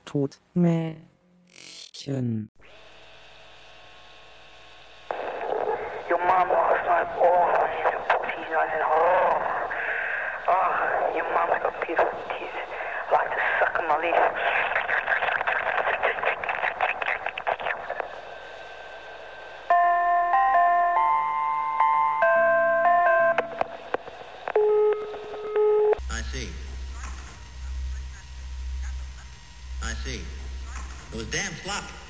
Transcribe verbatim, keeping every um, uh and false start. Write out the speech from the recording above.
Todmärchen. Your mum last night, oh, she's a pussy. I said, oh, oh, your mum's got beautiful teeth. I like to suck on my leaf. I see. I see. It was damn sloppy.